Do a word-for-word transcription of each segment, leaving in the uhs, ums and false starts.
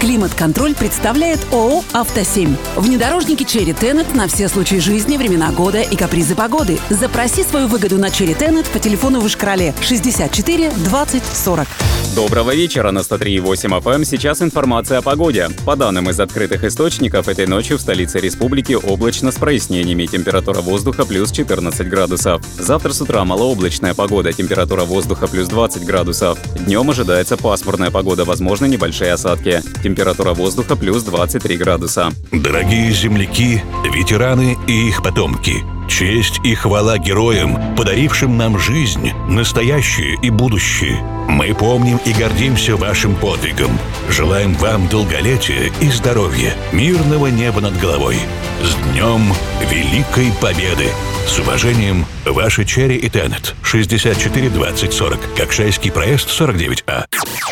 Климат-контроль представляет ООО «Автосемь». Внедорожники Cherry Tenet на все случаи жизни, времена года и капризы погоды. Запроси свою выгоду на Cherry Tenet по телефону в Ишкарале шестьдесят четыре двадцать сорок. Доброго вечера на сто три и восемь эф эм. Сейчас информация о погоде. По данным из открытых источников, этой ночью в столице республики облачно с прояснениями. Температура воздуха плюс четырнадцать градусов. Завтра с утра малооблачная погода. Температура воздуха плюс двадцать градусов. Днем ожидается пасмурная погода, возможны небольшие осадки. Температура воздуха плюс двадцать три градуса. Дорогие земляки, ветераны и их потомки, честь и хвала героям, подарившим нам жизнь, настоящее и будущее. Мы помним и гордимся вашим подвигом. Желаем вам долголетия и здоровья, мирного неба над головой. С Днем Великой Победы! С уважением, ваши Cherry и Tenet. шестьдесят четыре двадцать сорок. Кокшайский проезд сорок девять А.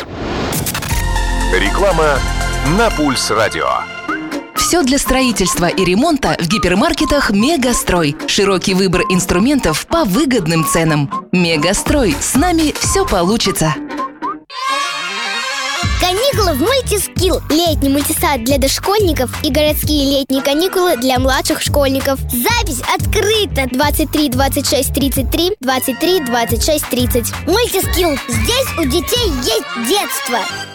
Реклама на Пульс Радио. Все для строительства и ремонта в гипермаркетах «Мегастрой». Широкий выбор инструментов по выгодным ценам. «Мегастрой». С нами все получится. Каникулы в Мультискилл. Летний мультисад для дошкольников и городские летние каникулы для младших школьников. Запись открыта. двадцать три двадцать шесть тридцать три, двадцать три двадцать шесть тридцать. Мультискилл. Здесь у детей есть детство.